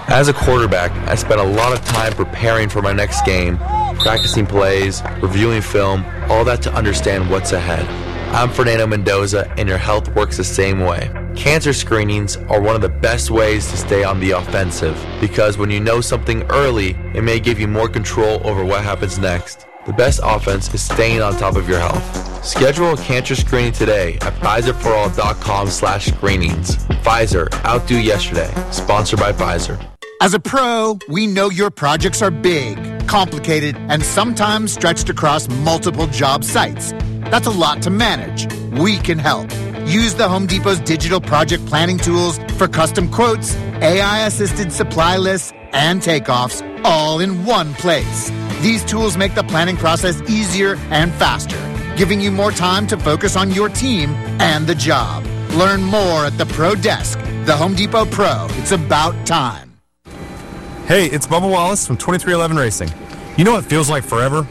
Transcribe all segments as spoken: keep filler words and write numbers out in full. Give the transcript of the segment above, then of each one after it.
As a quarterback, I spent a lot of time preparing for my next game, practicing plays, reviewing film, all that to understand what's ahead. I'm Fernando Mendoza, and your health works the same way. Cancer screenings are one of the best ways to stay on the offensive, because when you know something early, it may give you more control over what happens next. The best offense is staying on top of your health. Schedule a cancer screening today at Pfizerforall.com slash screenings. Pfizer, outdo yesterday. Sponsored by Pfizer. As a pro, we know your projects are big, complicated, and sometimes stretched across multiple job sites. That's a lot to manage. We can help. Use the Home Depot's digital project planning tools for custom quotes, A I-assisted supply lists, and takeoffs, all in one place. These tools make the planning process easier and faster, giving you more time to focus on your team and the job. Learn more at the Pro Desk. The Home Depot Pro. It's about time. Hey, it's Bubba Wallace from twenty-three eleven Racing. You know what feels like forever?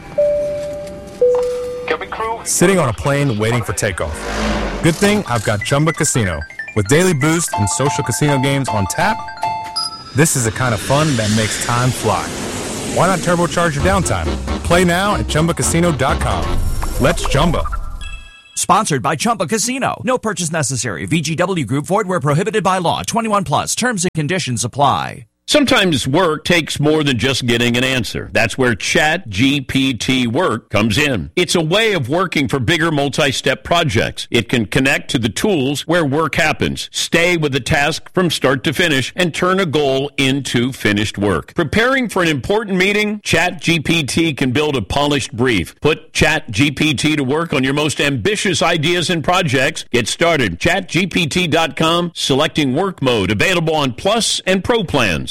Sitting on a plane waiting for takeoff. Good thing I've got Chumba Casino. With daily boost and social casino games on tap, this is the kind of fun that makes time fly. Why not turbocharge your downtime? Play now at Chumba Casino dot com. Let's Chumba. Sponsored by Chumba Casino. No purchase necessary. V G W Group. Void where prohibited by law. twenty-one plus. Terms and conditions apply. Sometimes work takes more than just getting an answer. That's where ChatGPT Work comes in. It's a way of working for bigger multi-step projects. It can connect to the tools where work happens, stay with the task from start to finish, and turn a goal into finished work. Preparing for an important meeting? ChatGPT can build a polished brief. Put ChatGPT to work on your most ambitious ideas and projects. Get started. Chat G P T dot com, selecting work mode, available on Plus and Pro plans.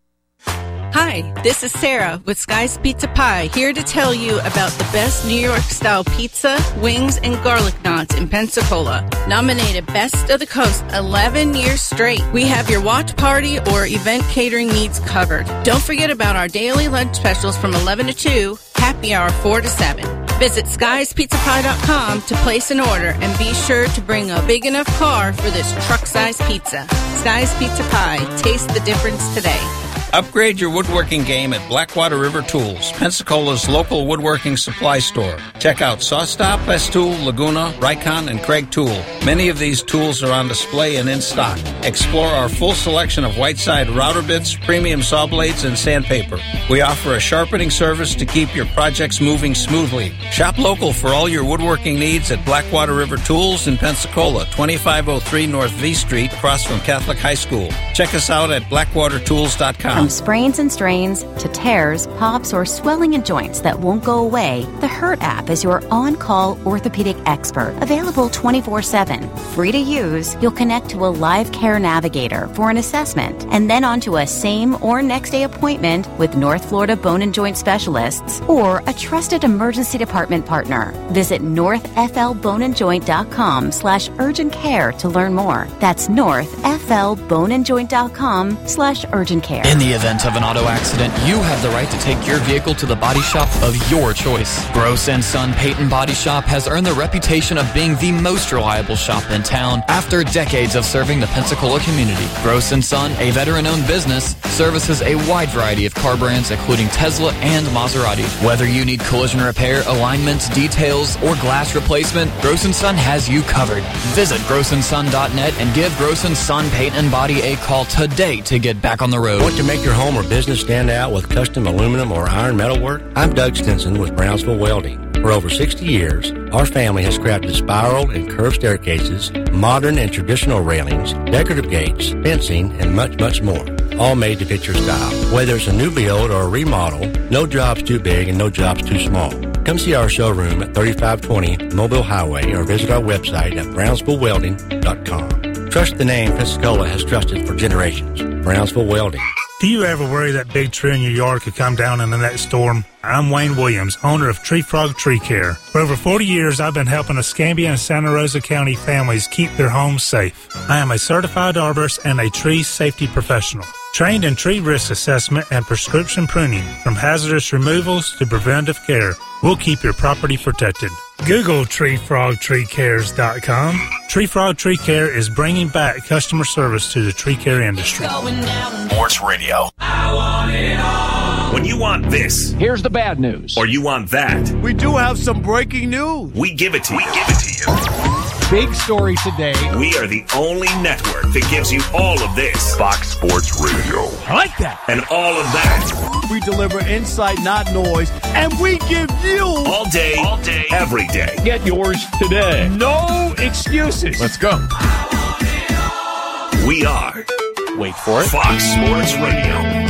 Hi, this is Sarah with Sky's Pizza Pie, here to tell you about the best New York-style pizza, wings, and garlic knots in Pensacola. Nominated Best of the Coast eleven years straight. We have your watch party or event catering needs covered. Don't forget about our daily lunch specials from eleven to two, happy hour four to seven. Visit Skys Pizza Pie dot com to place an order and be sure to bring a big enough car for this truck-sized pizza. Sky's Pizza Pie. Taste the difference today. Upgrade your woodworking game at Blackwater River Tools, Pensacola's local woodworking supply store. Check out Sawstop, Festool, Laguna, Rikon, and Craig Tool. Many of these tools are on display and in stock. Explore our full selection of Whiteside router bits, premium saw blades, and sandpaper. We offer a sharpening service to keep your projects moving smoothly. Shop local for all your woodworking needs at Blackwater River Tools in Pensacola, twenty-five oh three North V Street, across from Catholic High School. Check us out at blackwater tools dot com. From sprains and strains to tears, pops, or swelling in joints that won't go away, the Hurt app is your on-call orthopedic expert. Available twenty-four seven. Free to use, you'll connect to a live care navigator for an assessment and then onto a same or next day appointment with North Florida Bone and Joint Specialists or a trusted emergency department partner. Visit north f l bone and joint dot com slash urgent care to learn more. That's north f l bone and joint dot com slash urgent care. In the event of an auto accident, you have the right to take your vehicle to the body shop of your choice. Gross and Son Paint and Body Shop has earned the reputation of being the most reliable shop in town after decades of serving the Pensacola community. Gross and Son, a veteran-owned business, services a wide variety of car brands including Tesla and Maserati. Whether you need collision repair, alignments, details, or glass replacement, Gross and Son has you covered. Visit gross and son dot net and give Gross and Son Paint and Body a call today to get back on the road. Want to make your home or business stand out with custom aluminum or iron metal work? I'm Doug Stinson with Brownsville Welding. For over sixty years, our family has crafted spiral and curved staircases, modern and traditional railings, decorative gates, fencing, and much, much more. All made to fit your style. Whether it's a new build or a remodel, no job's too big and no job's too small. Come see our showroom at thirty-five twenty Mobile Highway or visit our website at brownsville welding dot com. Trust the name Pensacola has trusted for generations. Brownsville Welding. Do you ever worry that big tree in your yard could come down in the next storm? I'm Wayne Williams, owner of Tree Frog Tree Care. For over forty years, I've been helping Escambia and Santa Rosa County families keep their homes safe. I am a certified arborist and a tree safety professional. Trained in tree risk assessment and prescription pruning, from hazardous removals to preventive care, we'll keep your property protected. Google tree frog tree cares dot com. Tree Frog Tree Care is bringing back customer service to the tree care industry. Sports Radio. I want it all. When you want this, here's the bad news. Or you want that, we do have some breaking news. We give it to you. We give it to you. Big story today. We are the only network that gives you all of this. Fox Sports Radio. I like that. And all of that. We deliver insight, not noise. And we give you all day, all day, every day. Get yours today. No excuses. Let's go. We are. Wait for it. Fox Sports Radio.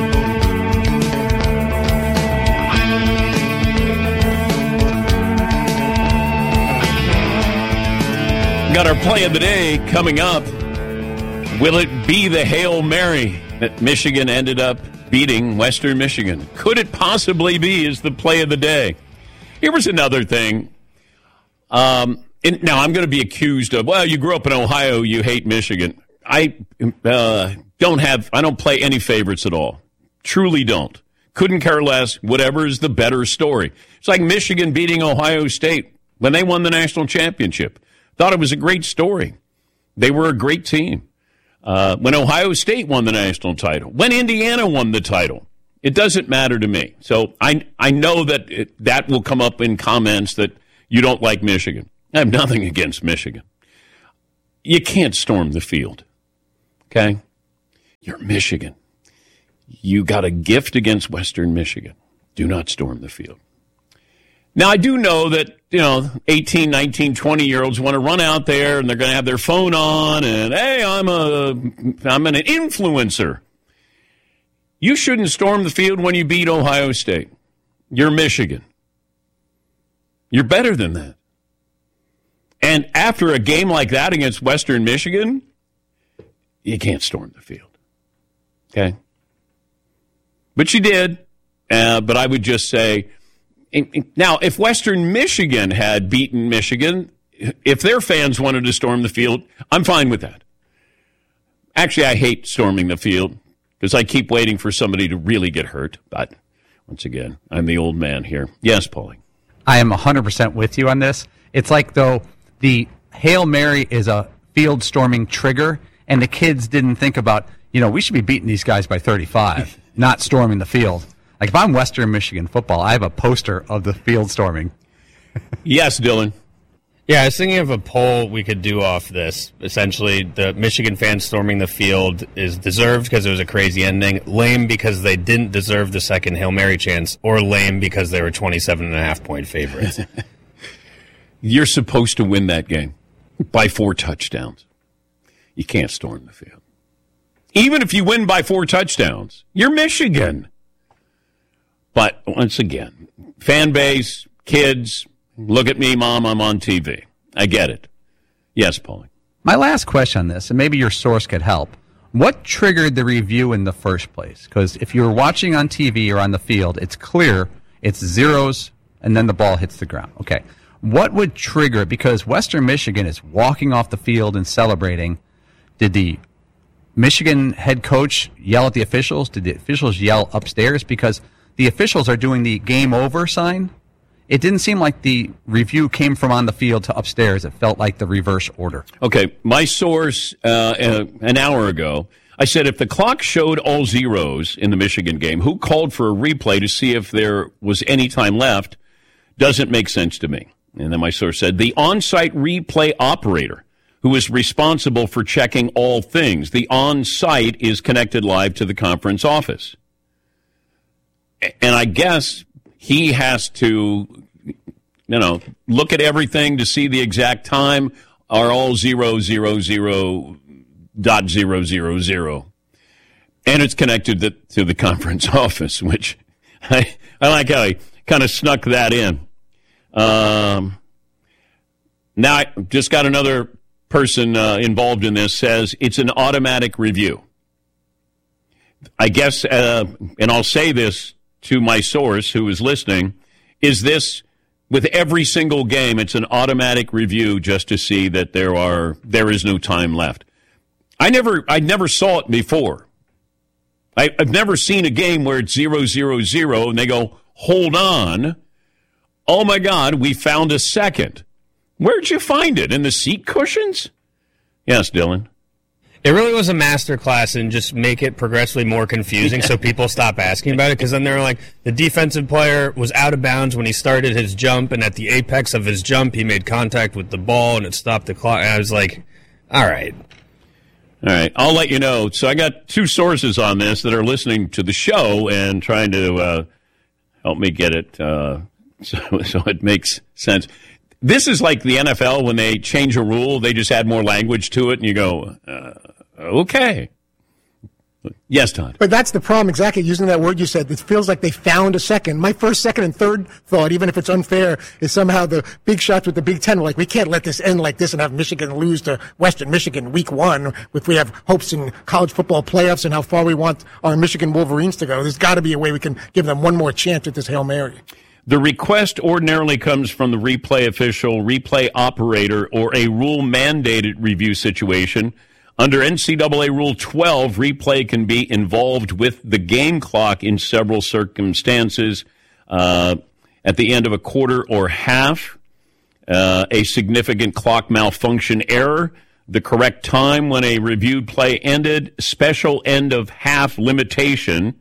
Got our play of the day coming up. Will it be the Hail Mary that Michigan ended up beating Western Michigan? Could it possibly be is the play of the day? Here was another thing. Um, and now I'm going to be accused of, well, you grew up in Ohio, you hate Michigan. I uh, don't have, I don't play any favorites at all. Truly don't. Couldn't care less. Whatever is the better story. It's like Michigan beating Ohio State when they won the national championship. Thought it was a great story. They were a great team. Uh, when Ohio State won the national title, when Indiana won the title, it doesn't matter to me. So I I know that it, that will come up in comments that you don't like Michigan. I have nothing against Michigan. You can't storm the field, okay? You're Michigan. You got a gift against Western Michigan. Do not storm the field. Now, I do know that, you know, eighteen, nineteen, twenty-year-olds want to run out there and they're going to have their phone on and, hey, I'm a, I'm an influencer. You shouldn't storm the field when you beat Ohio State. You're Michigan. You're better than that. And after a game like that against Western Michigan, you can't storm the field. Okay? But you did. Uh, but I would just say, now, if Western Michigan had beaten Michigan, if their fans wanted to storm the field, I'm fine with that. Actually, I hate storming the field because I keep waiting for somebody to really get hurt. But once again, I'm the old man here. Yes, Paulie. I am one hundred percent with you on this. It's like, though, the Hail Mary is a field storming trigger, and the kids didn't think about, you know, we should be beating these guys by thirty-five, not storming the field. Like, if I'm Western Michigan football, I have a poster of the field storming. Yes, Dylan. Yeah, I was thinking of a poll we could do off this. Essentially, the Michigan fans storming the field is deserved because it was a crazy ending, lame because they didn't deserve the second Hail Mary chance, or lame because they were twenty-seven and a half point favorites. You're supposed to win that game by four touchdowns. You can't storm the field. Even if you win by four touchdowns, you're Michigan. But once again, fan base, kids, look at me, Mom, I'm on T V. I get it. Yes, Paulie. My last question on this, and maybe your source could help. What triggered the review in the first place? Because if you were watching on T V or on the field, it's clear it's zeros and then the ball hits the ground. Okay. What would trigger it? Because Western Michigan is walking off the field and celebrating. Did the Michigan head coach yell at the officials? Did the officials yell upstairs? Because the officials are doing the game over sign. It didn't seem like the review came from on the field to upstairs. It felt like the reverse order. Okay, my source uh, uh, an hour ago, I said if the clock showed all zeros in the Michigan game, who called for a replay to see if there was any time left doesn't make sense to me. And then my source said the on-site replay operator who is responsible for checking all things. The on-site is connected live to the conference office. And I guess he has to, you know, look at everything to see the exact time are all zero, zero, zero, dot zero, zero, zero. And it's connected to, to the conference office, which I, I like how he kind of snuck that in. Um, now, I just got another person uh, involved in this, says it's an automatic review. I guess, uh, and I'll say this to my source who is listening, is this with every single game, it's an automatic review just to see that there are there is no time left. I never I never saw it before. I, I've never seen a game where it's zero, zero, zero, and they go, hold on. Oh, my God, we found a second. Where'd you find it? In the seat cushions? Yes, Dylan. It really was a masterclass in just make it progressively more confusing so people stop asking about it, because then they're like, the defensive player was out of bounds when he started his jump, and at the apex of his jump, he made contact with the ball, and it stopped the clock. And I was like, all right. All right, I'll let you know. So I got two sources on this that are listening to the show and trying to uh, help me get it uh, so, so it makes sense. This is like the N F L when they change a rule, they just add more language to it, and you go, uh, okay. Yes, Todd. But that's the problem, exactly, using that word you said. It feels like they found a second. My first, second, and third thought, even if it's unfair, is somehow the big shots with the Big Ten were like, we can't let this end like this and have Michigan lose to Western Michigan week one if we have hopes in college football playoffs and how far we want our Michigan Wolverines to go. There's got to be a way we can give them one more chance with this Hail Mary. The request ordinarily comes from the replay official, replay operator, or a rule-mandated review situation. Under N C double A Rule twelve, replay can be involved with the game clock in several circumstances. Uh, at the end of a quarter or half, uh, a significant clock malfunction error, the correct time when a reviewed play ended, special end of half limitation.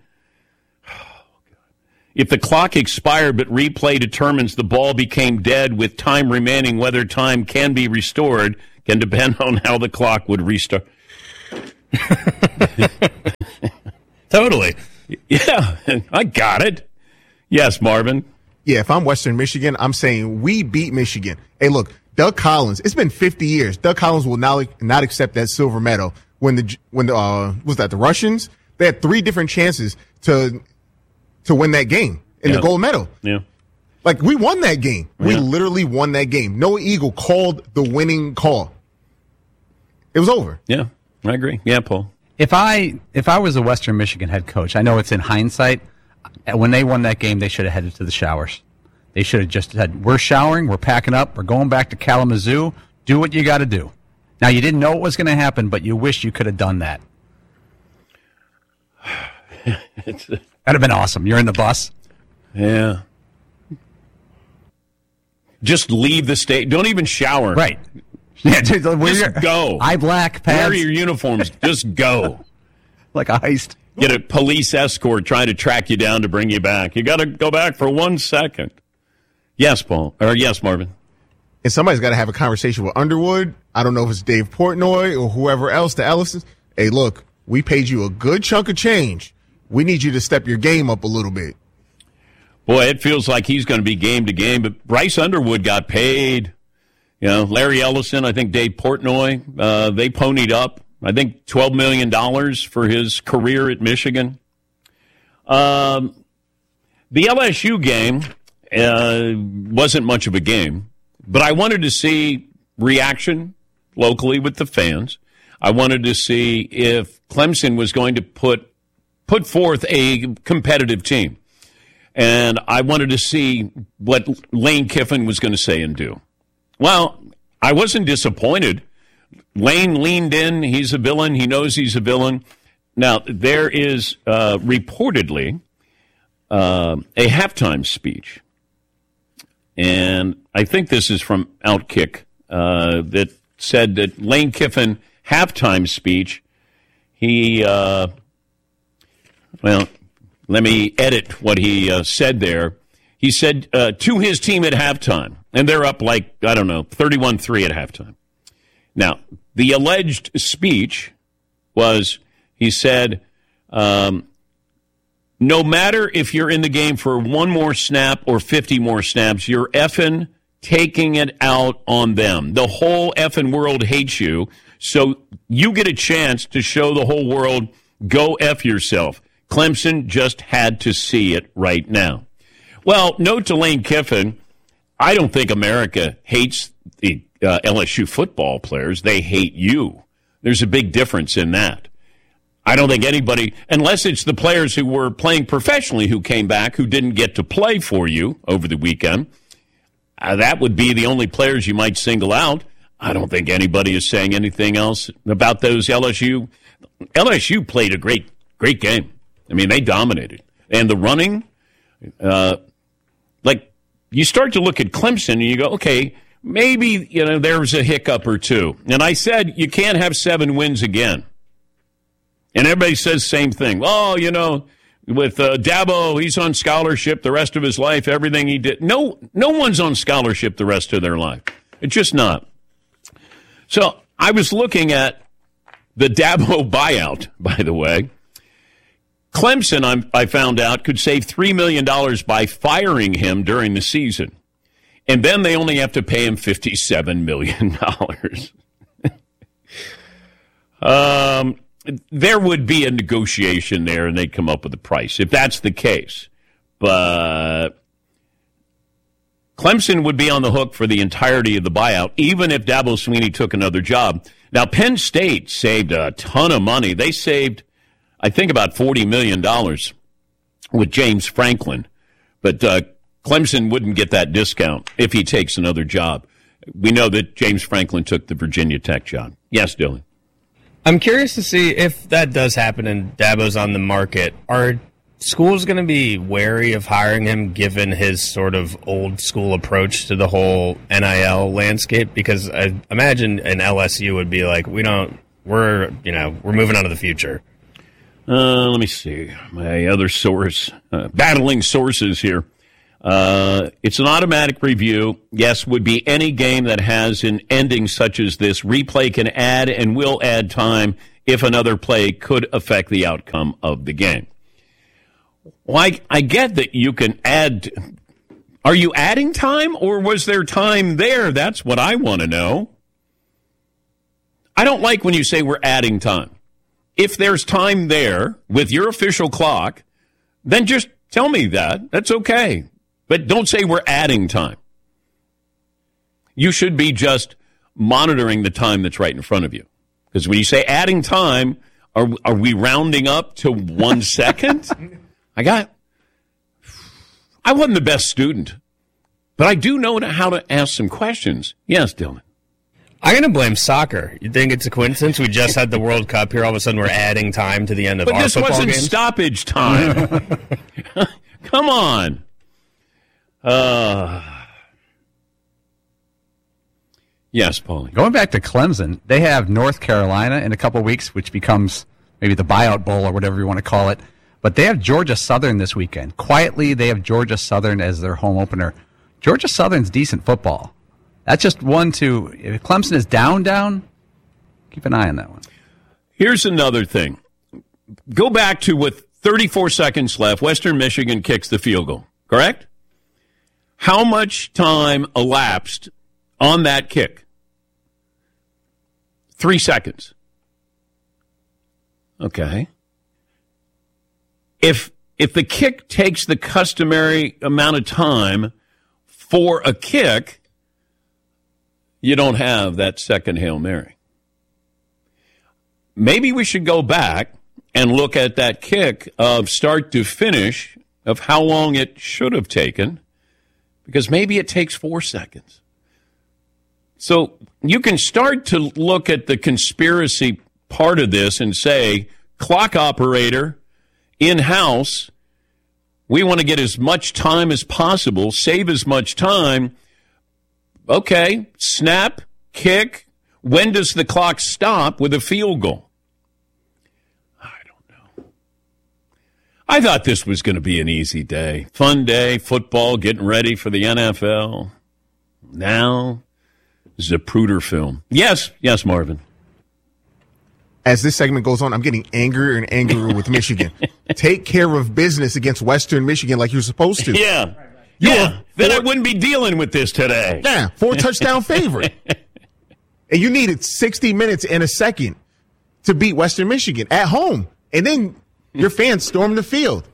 If the clock expired but replay determines the ball became dead with time remaining, whether time can be restored can depend on how the clock would restart. Totally. Yeah, I got it. Yes, Marvin. Yeah, if I'm Western Michigan, I'm saying we beat Michigan. Hey, look, Doug Collins, it's been fifty years. Doug Collins will not, not accept that silver medal. When the, when the, uh, was that the Russians? They had three different chances to, to win that game in yeah. the gold medal. Yeah. Like, we won that game. We yeah. literally won that game. Noah Eagle called the winning call. It was over. Yeah, I agree. Yeah, Paul. If I if I was a Western Michigan head coach, I know it's in hindsight, when they won that game, they should have headed to the showers. They should have just said, we're showering, we're packing up, we're going back to Kalamazoo, do what you got to do. Now, you didn't know what was going to happen, but you wish you could have done that. That'd have been awesome. You're in the bus. Yeah. Just leave the state. Don't even shower. Right. Yeah, dude, just go. Eye black pads. Wear your uniforms. Just go. Like a heist. Get a police escort trying to track you down to bring you back. You got to go back for one second. Yes, Paul. Or yes, Marvin. And somebody's got to have a conversation with Underwood. I don't know if it's Dave Portnoy or whoever else, the Ellisons. Hey, look, we paid you a good chunk of change. We need you to step your game up a little bit. Boy, it feels like he's going to be game to game, but Bryce Underwood got paid. You know, Larry Ellison, I think Dave Portnoy, uh, they ponied up, I think, twelve million dollars for his career at Michigan. Um, the L S U game uh, wasn't much of a game, but I wanted to see reaction locally with the fans. I wanted to see if Clemson was going to put put forth a competitive team. And I wanted to see what Lane Kiffin was going to say and do. Well, I wasn't disappointed. Lane leaned in. He's a villain. He knows he's a villain. Now, there is uh, reportedly uh, a halftime speech. And I think this is from Outkick uh, that said that Lane Kiffin halftime speech, he, uh, well, let me edit what he uh, said there. He said uh, to his team at halftime, and they're up like, I don't know, thirty-one three at halftime. Now, the alleged speech was, he said, um, no matter if you're in the game for one more snap or fifty more snaps, you're effing taking it out on them. The whole effing world hates you, so you get a chance to show the whole world, go F yourself. Clemson just had to see it right now. Well, note to Lane Kiffin, I don't think America hates the uh, L S U football players. They hate you. There's a big difference in that. I don't think anybody, unless it's the players who were playing professionally who came back who didn't get to play for you over the weekend, uh, that would be the only players you might single out. I don't think anybody is saying anything else about those L S U. L S U played a great, great game. I mean, they dominated. And the running, uh, like, you start to look at Clemson and you go, okay, maybe, you know, there's a hiccup or two. And I said, you can't have seven wins again. And everybody says the same thing. Oh, you know, with uh, Dabo, he's on scholarship the rest of his life, everything he did. No, no one's on scholarship the rest of their life. It's just not. So I was looking at the Dabo buyout, by the way. Clemson, I'm, I found out, could save three million dollars by firing him during the season. And then they only have to pay him fifty-seven million dollars. um, there would be a negotiation there, and they'd come up with a price, if that's the case. But Clemson would be on the hook for the entirety of the buyout, even if Dabo Swinney took another job. Now, Penn State saved a ton of money. They saved, I think, about forty million dollars with James Franklin. But uh, Clemson wouldn't get that discount if he takes another job. We know that James Franklin took the Virginia Tech job. Yes, Dylan. I'm curious to see if that does happen and Dabo's on the market. Are schools going to be wary of hiring him given his sort of old school approach to the whole N I L landscape? Because I imagine an L S U would be like, we don't, we're, you know, we're moving on to the future. Uh, let me see. My other source, uh, battling sources here. Uh, it's an automatic review. Yes, would be any game that has an ending such as this. Replay can add and will add time if another play could affect the outcome of the game. Well, I, I get that you can add. Are you adding time, or was there time there? That's what I want to know. I don't like when you say we're adding time. If there's time there with your official clock, then just tell me that. That's okay. But don't say we're adding time. You should be just monitoring the time that's right in front of you. Because when you say adding time, are, are we rounding up to one second? I got, I wasn't the best student, but I do know how to ask some questions. Yes, Dylan. I'm going to blame soccer. You think it's a coincidence? We just had the World Cup here. All of a sudden, we're adding time to the end of but our football games. But this wasn't stoppage time. Come on. Uh, yes, Paulie. Going back to Clemson, they have North Carolina in a couple weeks, which becomes maybe the buyout bowl or whatever you want to call it. But they have Georgia Southern this weekend. Quietly, they have Georgia Southern as their home opener. Georgia Southern's decent football. That's just one to, if Clemson is down, down, keep an eye on that one. Here's another thing. Go back to with thirty-four seconds left, Western Michigan kicks the field goal, correct? How much time elapsed on that kick? Three seconds. Okay. If if the kick takes the customary amount of time for a kick, you don't have that second Hail Mary. Maybe we should go back and look at that kick of start to finish of how long it should have taken, because maybe it takes four seconds. So you can start to look at the conspiracy part of this and say, clock operator, in-house, we want to get as much time as possible, save as much time. Okay, snap, kick. When does the clock stop with a field goal? I don't know. I thought this was going to be an easy day. Fun day, football, getting ready for the N F L. Now, Zapruder film. Yes, yes, Marvin. As this segment goes on, I'm getting angrier and angrier with Michigan. Take care of business against Western Michigan like you're supposed to. Yeah. You yeah. Then I wouldn't be dealing with this today. Yeah, four touchdown favorite. And you needed sixty minutes and a second to beat Western Michigan at home. And then your fans stormed the field.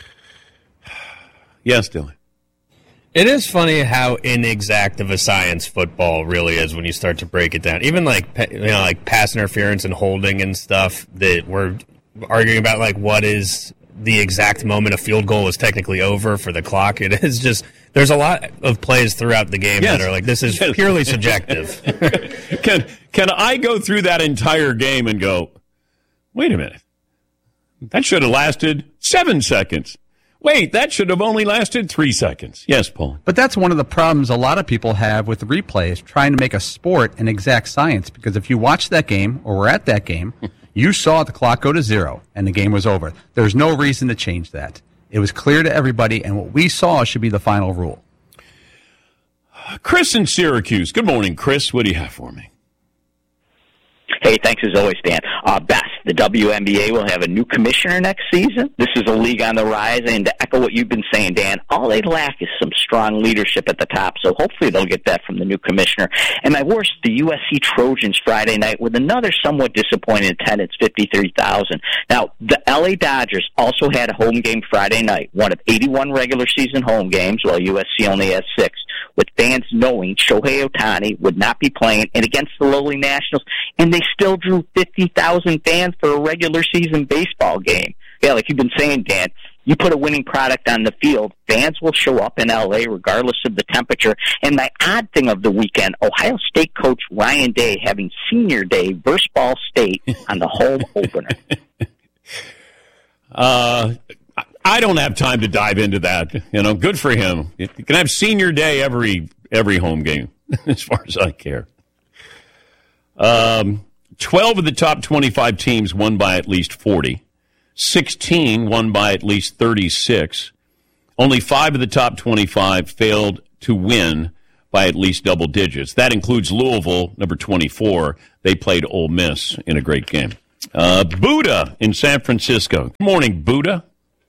Yes, Dylan. It is funny how inexact of a science football really is when you start to break it down. Even like, you know, like pass interference and holding and stuff that we're arguing about, like what is the exact moment a field goal is technically over for the clock. It is just, there's a lot of plays throughout the game yes. that are like, this is purely subjective. Can can I go through that entire game and go, wait a minute, That should have lasted seven seconds. Wait, that should have only lasted three seconds. Yes, Paul. But that's one of the problems a lot of people have with replays, trying to make a sport an exact science. Because if you watch that game or were at that game, you saw the clock go to zero and the game was over. There's no reason to change that. It was clear to everybody, and what we saw should be the final rule. Chris in Syracuse. Good morning, Chris. What do you have for me? Hey, thanks as always, Dan. Uh, Best, the W N B A will have a new commissioner next season. This is a league on the rise, and to echo what you've been saying, Dan, all they lack is some strong leadership at the top, so hopefully they'll get that from the new commissioner. And my worst, the U S C Trojans Friday night with another somewhat disappointing attendance, fifty-three thousand. Now, the L A Dodgers also had a home game Friday night, one of eighty-one regular season home games, while U S C only has six, with fans knowing Shohei Ohtani would not be playing, and against the lowly Nationals, and they still drew fifty thousand fans for a regular season baseball game. Yeah, like you've been saying, Dan, you put a winning product on the field, fans will show up in L A regardless of the temperature. And my odd thing of the weekend, Ohio State coach Ryan Day having senior day versus Ball State on the home opener. Uh, I don't have time to dive into that. You know, good for him. You can have senior day every every home game, as far as I care. Um, twelve of the top twenty-five teams won by at least forty. sixteen won by at least thirty-six. Only five of the top twenty-five failed to win by at least double digits. That includes Louisville, number twenty-four. They played Ole Miss in a great game. Uh, Buddha in San Francisco. Good morning, Buddha.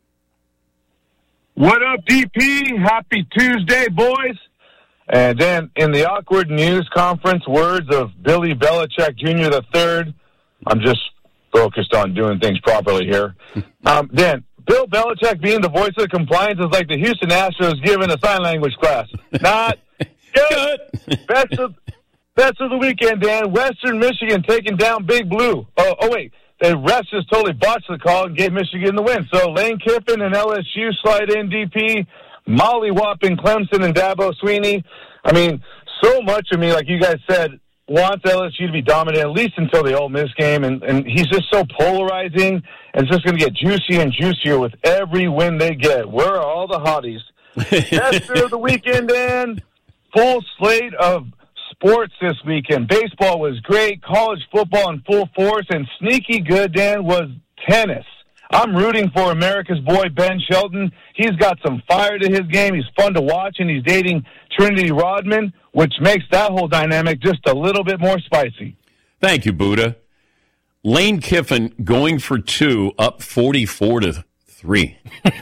What up, D P? Happy Tuesday, boys. And then in the awkward news conference words of Billy Belichick Junior the third, I'm just focused on doing things properly here. Um, then, Bill Belichick being the voice of compliance is like the Houston Astros giving a sign language class. Not good. Best of, best of the weekend, Dan. Western Michigan taking down Big Blue. Oh, oh wait. The refs just totally botched the call and gave Michigan the win. So Lane Kiffin and L S U slide in, D P. Molly whopping Clemson and Dabo Sweeney. I mean, so much of me, like you guys said, wants L S U to be dominant, at least until the Ole Miss game, and, and he's just so polarizing, and it's just going to get juicier and juicier with every win they get. Where are all the hotties? Best of the weekend, Dan. Full slate of sports this weekend. Baseball was great, college football in full force, and sneaky good, Dan, was tennis. I'm rooting for America's boy, Ben Shelton. He's got some fire to his game. He's fun to watch, and he's dating Trinity Rodman, which makes that whole dynamic just a little bit more spicy. Thank you, Buddha. Lane Kiffin going for two, up forty-four to three.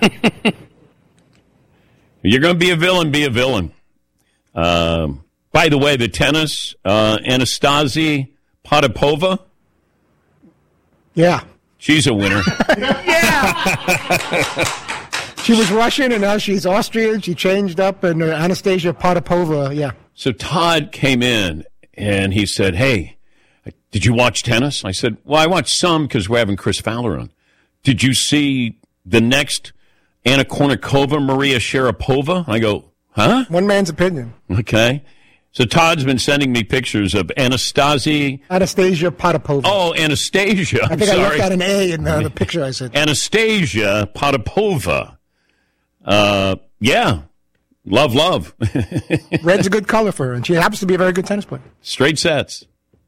You're going to be a villain, be a villain. Um, by the way, the tennis, uh, Anastasia Potapova. Yeah. She's a winner. Yeah. She was Russian, and now she's Austrian. She changed up, and uh, Anastasia Potapova, yeah. So Todd came in, and he said, hey, did you watch tennis? I said, well, I watched some because we're having Chris Fowler on. Did you see the next Anna Kournikova, Maria Sharapova? I go, huh? One man's opinion. Okay. So Todd's been sending me pictures of Anastasia. Anastasia Potapova. Oh, Anastasia. I think I'm I sorry. left out an A in uh, the picture I said. Anastasia Potapova. Uh, yeah. Love, love. Red's a good color for her, and she happens to be a very good tennis player. Straight sets.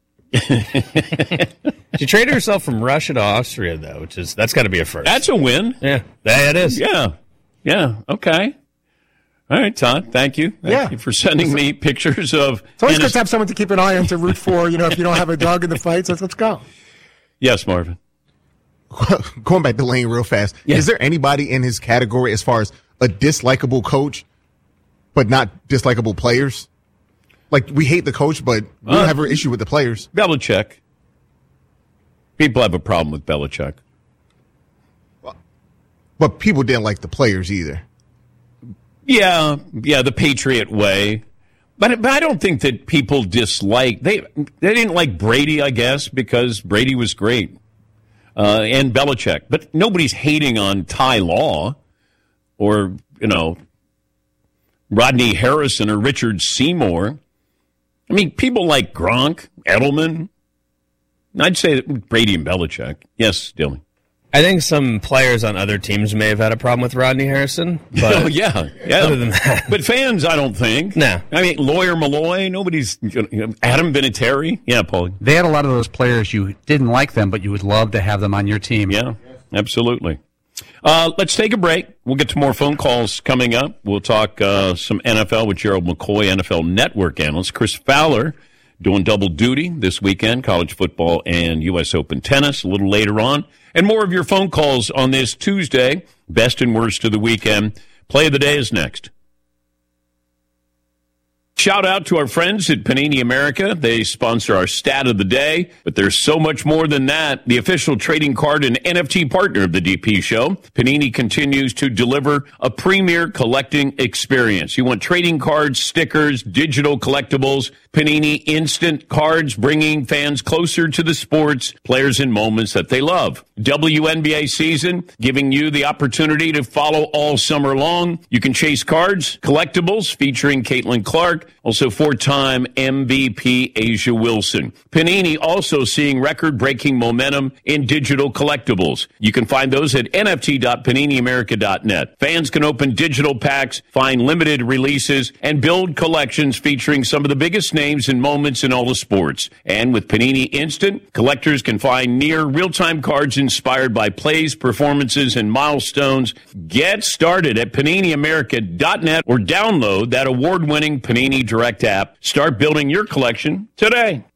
She traded herself from Russia to Austria, though, which is that's got to be a first. That's a win. Yeah, that is. Yeah, yeah. Okay. All right, Todd. Thank you. Thank Yeah. you for sending me pictures of. It's always Anas- good to have someone to keep an eye on to root for. You know, if you don't have a dog in the fight, so let's go. Yes, Marvin. Going back to Lane real fast. Yeah. Is there anybody in his category as far as a dislikable coach, but not dislikable players? Like, we hate the coach, but we Uh, don't have an issue with the players. Belichick. People have a problem with Belichick. But people didn't like the players either. Yeah, yeah, the Patriot way. But, but I don't think that people dislike they they didn't like Brady, I guess, because Brady was great. Uh, and Belichick. But nobody's hating on Ty Law or, you know, Rodney Harrison or Richard Seymour. I mean, people like Gronk, Edelman. I'd say that Brady and Belichick. Yes, Dylan. I think some players on other teams may have had a problem with Rodney Harrison. But oh, yeah. yeah. Other than that. But fans, I don't think. No. I mean, Lawyer Malloy, nobody's. Adam Vinatieri. Yeah, Paul. They had a lot of those players you didn't like them, but you would love to have them on your team. Yeah, absolutely. Uh, let's take a break. We'll get to more phone calls coming up. We'll talk uh, some N F L with Gerald McCoy, N F L Network analyst. Chris Fowler doing double duty this weekend, college football and U S Open tennis a little later on. And more of your phone calls on this Tuesday, best and worst of the weekend. Play of the day is next. Shout out to our friends at Panini America. They sponsor our stat of the day, but there's so much more than that. The official trading card and N F T partner of the D P Show, Panini continues to deliver a premier collecting experience. You want trading cards, stickers, digital collectibles, Panini Instant Cards, bringing fans closer to the sports, players, and moments that they love. W N B A season, giving you the opportunity to follow all summer long. You can chase cards, collectibles featuring Caitlin Clark, also four-time M V P Asia Wilson. Panini also seeing record-breaking momentum in digital collectibles. You can find those at N F T dot panini america dot net. Fans can open digital packs, find limited releases, and build collections featuring some of the biggest names and moments in all the sports. And with Panini Instant, collectors can find near real-time cards inspired by plays, performances, and milestones. Get started at panini america dot net or download that award-winning Panini Direct app. Start building your collection today.